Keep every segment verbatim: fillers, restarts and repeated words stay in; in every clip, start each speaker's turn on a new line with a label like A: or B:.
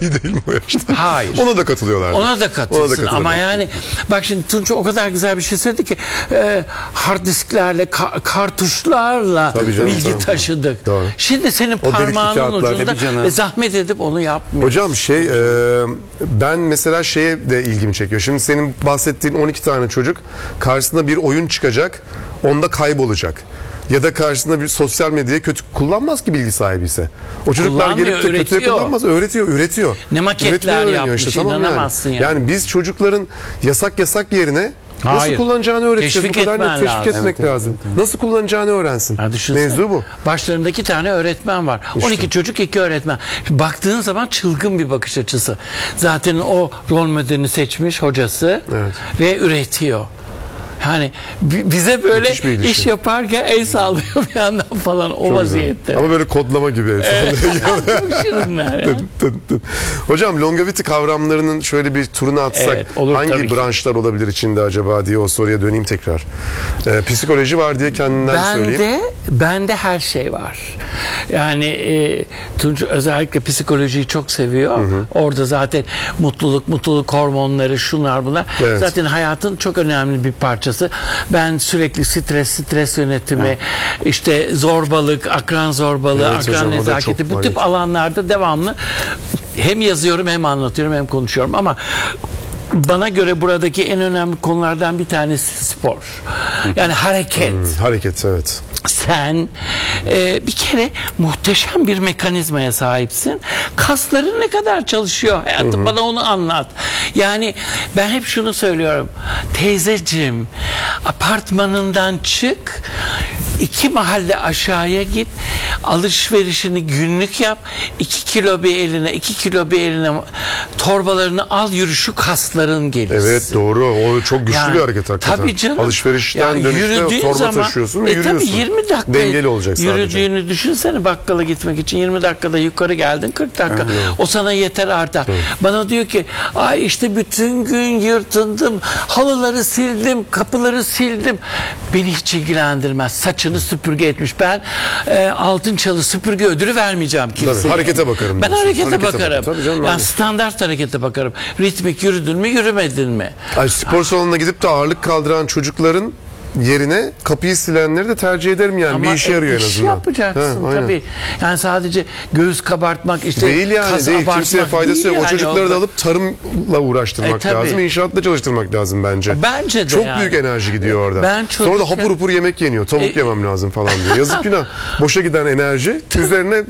A: iyi değil mi o yaşta?
B: Hayır.
A: Ona da katılıyorlar.
B: Ona da katılsın
A: Ona da
B: ama yani bak şimdi Tunç o kadar güzel bir şey söyledi ki e, hard disklerle ka- kartuşlarla
A: Tabii canım,
B: bilgi
A: tamam.
B: taşıdık.
A: Doğru.
B: Şimdi senin
A: delikli
B: parmağının
A: kağıtlar.
B: ucunda
C: Tabii canım.
B: ve zahmet edip onu yapmıyor.
A: Hocam şey e, ben mesela şeye de ilgimi çekiyor. Şimdi senin bahsettiğin on iki tane çocuk karşısında bir oyun çıkacak, onda kaybolacak. Ya da karşısında bir sosyal medyayı kötü kullanmaz ki bilgi sahibi ise. O çocuklar
B: Kullanmıyor,
A: gelip de kötüye
B: üretiyor.
A: kullanmaz, öğretiyor, üretiyor.
B: Ne maketler
A: Üretmeyi öğreniyor
B: yapmış,
A: tamam
B: inanamazsın
A: yani.
B: yani.
A: Yani biz çocukların yasak yasak yerine nasıl
B: Hayır.
A: kullanacağını öğreteceğiz.
B: Teşvik
A: Bu kadar
B: etmen
A: net teşvik
B: lazım.
A: etmek
C: Evet,
A: lazım. Nasıl kullanacağını öğrensin.
B: Ha, düşünsene.
A: Mevzu bu.
B: Başlarında iki tane öğretmen var. on iki çocuk, iki öğretmen. Baktığın zaman çılgın bir bakış açısı. Zaten o rol modelini seçmiş hocası
A: Evet.
B: ve üretiyor. Yani bi- bize böyle
A: Müthiş bir ilişki.
B: iş yaparken el sallıyor bir yandan falan o
A: Çok
B: vaziyette.
A: güzel. Ama böyle kodlama gibi.
B: Çok şirinler ya.
A: Tın tın tın. Hocam longevity kavramlarının şöyle bir turunu atsak
B: Evet, olur tabii
A: hangi
B: ki.
A: branşlar olabilir içinde acaba diye o soruya döneyim tekrar. Ee, psikoloji var diye kendinden söyleyeyim.
B: Bende, bende her şey var. Yani e, Tunç özellikle psikolojiyi çok seviyor. Orada zaten mutluluk, mutluluk hormonları, şunlar bunlar.
A: Evet.
B: Zaten hayatın çok önemli bir parçası. Ben sürekli stres, stres yönetimi, işte zorbalık, akran zorbalığı,
A: Evet hocam,
B: akran
A: o da
B: nezaketi
A: çok
B: bu
A: var.
B: tip alanlarda devamlı hem yazıyorum hem anlatıyorum hem konuşuyorum ama bana göre buradaki en önemli konulardan bir tanesi spor. Yani hareket.
A: Hareket evet.
B: Sen e, bir kere muhteşem bir mekanizmaya sahipsin. Kasların ne kadar çalışıyor hayatım, bana onu anlat. Yani ben hep şunu söylüyorum. Teyzeciğim, apartmanından çık, iki mahalle aşağıya git, alışverişini günlük yap, iki kilo bir eline, iki kilo bir eline torbalarını al, yürü, şu kasların gelirsin.
A: Evet doğru. O çok güçlü
B: Yani,
A: bir hareket hakikaten.
B: tabii canım.
A: Alışverişten
B: Ya
A: dönüşte
B: yürüdüğün
A: torba
B: zaman-
A: taşıyorsun ve
B: e,
A: yürüyorsun.
B: Tabii yirmi dakika
A: Dengeli olacak sadece.
B: yürüdüğünü düşünsene, bakkala gitmek için yirmi dakikada yukarı geldin, kırk dakika. O sana yeter artar. Bana diyor ki ay işte bütün gün yırtındım, halıları sildim, kapıları sildim. Beni hiç ilgilendirmez. Saçını süpürge etmiş. Ben e, altın çalı süpürge ödülü vermeyeceğim kimseye.
A: Tabii, harekete bakarım
B: Ben
A: diyorsun.
B: harekete,
A: Harekete
B: bakarım.
A: bak- tabii canım,
B: yani
A: öyle.
B: standart harekete bakarım. Ritmik yürüdün mü, yürümedin mi?
A: Ay, spor salonuna gidip de ağırlık kaldıran çocukların yerine kapıyı silenleri de tercih ederim yani.
B: Ama
A: bir işe yarıyor en
B: iş
A: azından.
B: yapacaksın
A: Ha, aynen.
B: tabii. Yani sadece göğüs kabartmak, işte
A: Değil yani
B: kas
A: değil.
B: abartmak
A: Kimseye faydası
B: değil
A: yok. O
B: yani
A: çocukları da
B: o-
A: alıp tarımla uğraştırmak
B: E, tabii.
A: lazım. İnşaatla çalıştırmak lazım bence.
B: Bence de
A: Çok
B: yani.
A: büyük enerji gidiyor orada.
B: Ben
A: Sonra da
B: çocukken-
A: hapur hapur yemek yeniyor. Tavuk
B: E-
A: yemem lazım falan diyor. Yazık günah. Boşa giden enerji. Üzerine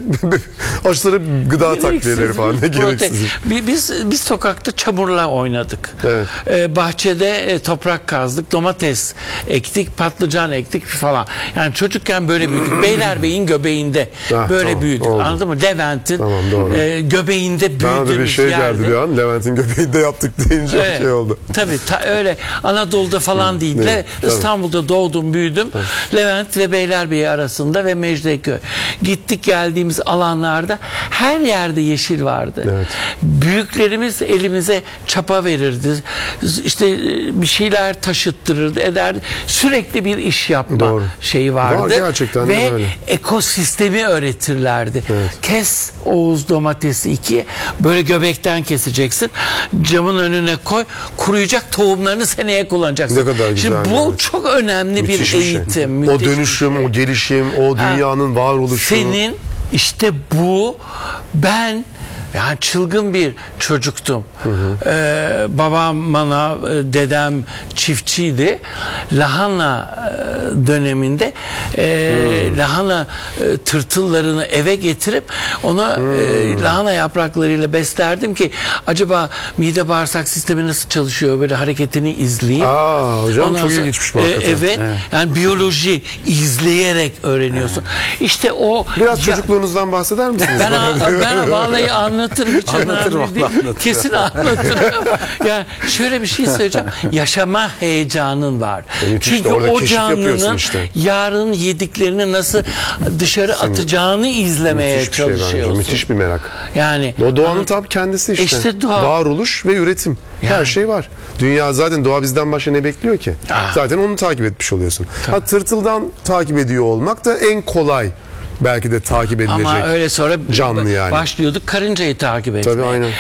A: aşırı gıda takviyeleri falan. Ne
B: bir protein.
A: gereksiz.
B: Bi- Biz biz sokakta çamurla oynadık.
A: Evet.
B: Ee, bahçede e, toprak kazdık, domates ektik, patlıcan ektik falan. Yani çocukken böyle büyüdük. Beylerbeyi'nin göbeğinde
A: Ah,
B: böyle
A: tamam,
B: büyüdük.
A: oldu.
B: Anladın mı? Levent'in
A: Tamam, doğru.
B: e, göbeğinde
A: Bana da bir
B: büyüdüğümüz
A: şey
B: yerde.
A: geldi bir an. Levent'in göbeğinde yaptık deyince
B: Evet.
A: şey oldu.
B: Tabii ta- öyle Anadolu'da falan değil.
A: Evet,
B: Le-
A: tabii.
B: İstanbul'da doğdum, büyüdüm. Levent ve Beylerbeyi arasında ve Mecidiyeköy. Gittik geldiğimiz alanlarda her yerde yeşil vardı.
A: Evet.
B: Büyüklerimiz elimize çapa verirdi. İşte e, bir şeyler taşıttırırdı, ederdi. Sürekli bir iş yapma
A: Doğru.
B: şeyi vardı.
A: Var, gerçekten de
B: ve
A: öyle.
B: ekosistemi öğretirlerdi.
A: Evet.
B: Kes Oğuz domatesi iki, böyle göbekten keseceksin. Camın önüne koy. Kuruyacak, tohumlarını seneye kullanacaksın.
A: Ne kadar güzel
B: Şimdi bu
A: evet.
B: çok önemli
A: Müthiş
B: bir
A: bir şey.
B: eğitim.
A: O
B: müthiş bir
A: dönüşüm,
B: şey.
A: o gelişim, o dünyanın varoluşu.
B: Senin işte bu, ben yani çılgın bir çocuktum. Ee, babam bana, e, dedem çiftçiydi. Lahana e, döneminde e, lahana e, tırtıllarını eve getirip ona e, lahana yapraklarıyla beslerdim ki acaba mide bağırsak sistemi nasıl çalışıyor, böyle hareketini izleyeyim.
A: Aa hocam
B: Ondan
A: çok
B: sonra-
A: ilginçmiş bu
B: E,
A: hakikaten.
B: evet, yani biyoloji izleyerek öğreniyorsun. İşte o
A: Biraz
B: ya-
A: çocukluğunuzdan bahseder misiniz?
B: ben, ben vallahi anlatırım, hiç
C: Anlatır,
B: önemli değil.
C: vallahi anlatır.
B: Kesin anlatırım. Yani şöyle bir şey söyleyeceğim. Yaşama heyecanın var.
A: E, müthiş de
B: Çünkü
A: orada
B: o
A: keşif yapıyorsun
B: canlının
A: işte.
B: yarın yediklerini nasıl dışarı atacağını izlemeye
A: Müthiş bir şey bence.
B: çalışıyorsun.
A: Müthiş bir merak.
B: Yani
A: O doğanın tam kendisi işte.
B: İşte doğa.
A: Varoluş ve üretim. Her
B: Yani.
A: şey var. Dünya zaten, doğa bizden başka ne bekliyor ki?
B: Ah.
A: Zaten onu takip etmiş oluyorsun. Ha, tırtıldan takip ediyor olmak da en kolay belki de takip edilecek.
B: ama öyle sonra
A: canlı yani.
B: başlıyorduk karıncayı takip etmeye.
A: Tabii aynen.